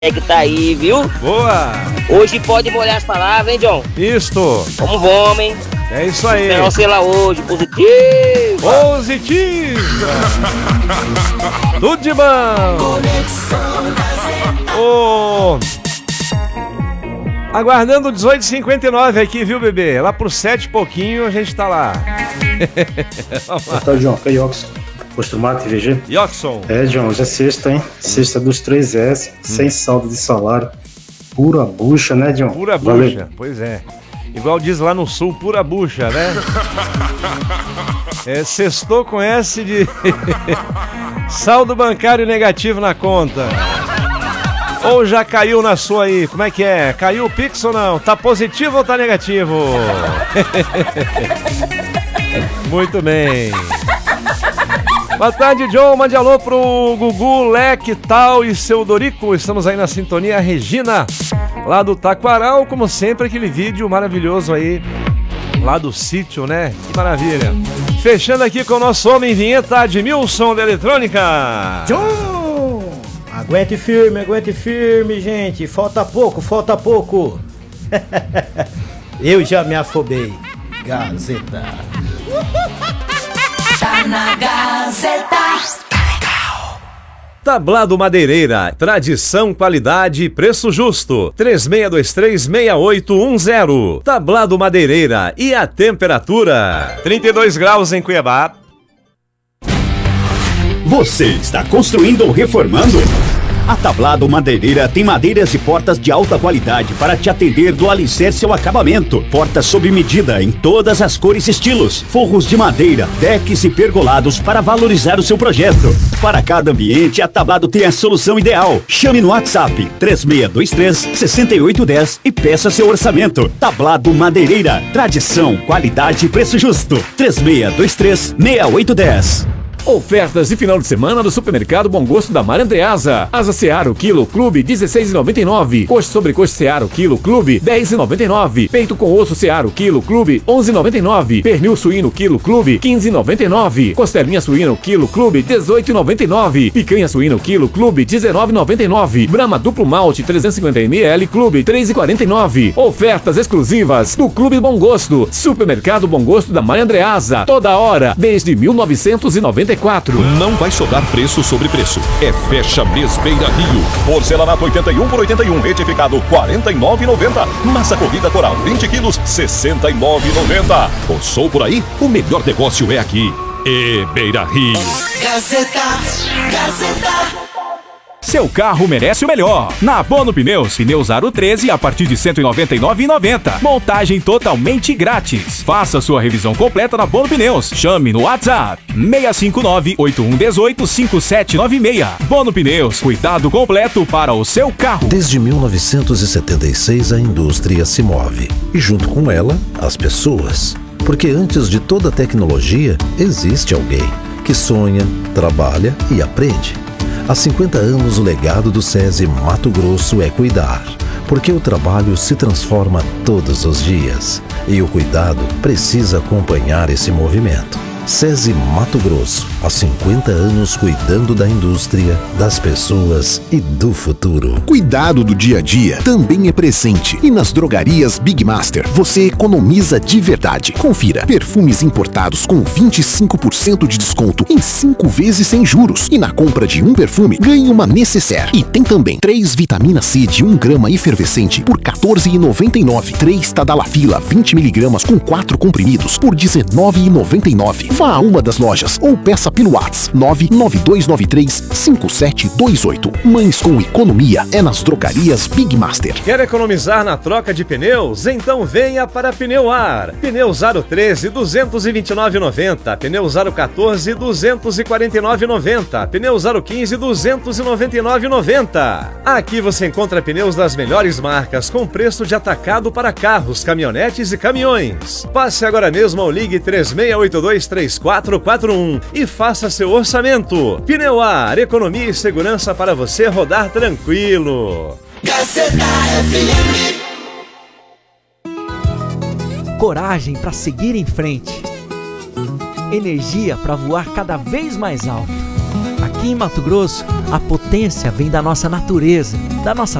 que tá aí, viu? Boa! Hoje pode molhar as palavras, hein, John? Isto! Como vamos, hein? É isso aí! Esperar sei lá hoje, positivo! Positivo! Tudo de bom! Ô! Aguardando 18h59 aqui, viu, bebê? Lá pro 7 e pouquinho a gente tá lá. Boa tarde, John. Aqui é Yoxon. Posto Mate, VG. Yoxon. É, John, hoje é sexta, hein? Sexta dos 3S, sem saldo de salário. Pura bucha, né, John? Pura bucha, pois é. Igual diz lá no sul, pura bucha, né? É, sextou com S de saldo bancário negativo na conta. Ou já caiu na sua aí? Como é que é? Caiu o Pix ou não? Tá positivo ou tá negativo? Muito bem. Boa tarde, John. Mande alô pro Gugu, Leque, Tal e seu Dorico. Estamos aí na sintonia. Regina, lá do Taquaral, como sempre, aquele vídeo maravilhoso aí, lá do sítio, né? Que maravilha. Fechando aqui com o nosso homem vinheta, Admilson da Eletrônica. John! Aguente firme, gente. Falta pouco. Eu já me afobei. Gazeta. Tá na Gazeta. Tablado Madeireira, tradição, qualidade e preço justo. 36236810. Tablado Madeireira. E a temperatura? 32 graus em Cuiabá. Você está construindo ou reformando? A Tablado Madeireira tem madeiras e portas de alta qualidade para te atender do alicerce ao acabamento. Portas sob medida em todas as cores e estilos. Forros de madeira, decks e pergolados para valorizar o seu projeto. Para cada ambiente, a Tablado tem a solução ideal. Chame no WhatsApp 3623-6810 e peça seu orçamento. Tablado Madeireira. Tradição, qualidade e preço justo. 3623-6810. Ofertas de final de semana do Supermercado Bom Gosto da Maria Andreasa. Asa Seara, quilo Clube, R$16,99. Coxa sobre coxa Seara, quilo Clube, R$10,99. Peito com osso Seara, quilo Clube, R$11,99. Pernil suíno, quilo Clube, R$15,99. Costelinha suíno, quilo Clube, R$18,99. Picanha suíno, quilo Clube, R$19,99. Brahma duplo malte, 350ml, Clube, R$3,49. Ofertas exclusivas do Clube Bom Gosto. Supermercado Bom Gosto da Maria Andreasa. Toda hora, desde 1994. Não vai sobrar preço sobre preço. É Fecha Mês Beira Rio. Porcelanato 81 por 81, retificado R$49,90. Massa corrida coral 20 quilos, R$69,90. Passou por aí? O melhor negócio é aqui. E Beira Rio. Gazeta. Seu carro merece o melhor. Na Abono Pneus, pneus Aro 13 a partir de R$ 199,90. Montagem totalmente grátis. Faça sua revisão completa na Abono Pneus. Chame no WhatsApp 659-8118-5796. Bono Pneus, cuidado completo para o seu carro. Desde 1976 a indústria se move e junto com ela as pessoas. Porque antes de toda a tecnologia existe alguém que sonha, trabalha e aprende. Há 50 anos o legado do SESI Mato Grosso é cuidar, porque o trabalho se transforma todos os dias e o cuidado precisa acompanhar esse movimento. SESI Mato Grosso, há 50 anos cuidando da indústria, das pessoas e do futuro. Cuidado do dia a dia também é presente. E nas drogarias Big Master, você economiza de verdade. Confira. Perfumes importados com 25% de desconto em 5 vezes sem juros. E na compra de um perfume, ganhe uma necessaire. E tem também 3 vitamina C de 1 grama efervescente por R$14,99. 3 Tadalafila 20mg com 4 comprimidos por R$19,99. Vá a uma das lojas ou peça pelo WhatsApp 992935728. Mães com economia é nas drogarias Big Master. Quer economizar na troca de pneus? Então venha para Pneuar. Pneus Aro 13, R$229,90. Pneus Aro 14, R$249,90. Pneus Aro 15, R$299,90. Aqui você encontra pneus das melhores marcas com preço de atacado para carros, caminhonetes e caminhões. Passe agora mesmo ou ligue 3682-3441 e faça seu orçamento. Pneuar, economia e segurança para você rodar tranquilo. Gazeta FM. Coragem para seguir em frente. Energia para voar cada vez mais alto. aqui em Mato Grosso, a potência vem da nossa natureza, da nossa